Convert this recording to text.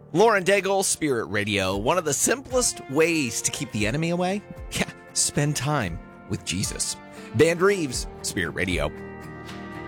Lauren Daigle, Spirit Radio. One of the simplest ways to keep the enemy away? Yeah, spend time with Jesus. Van Reeves, Spirit Radio.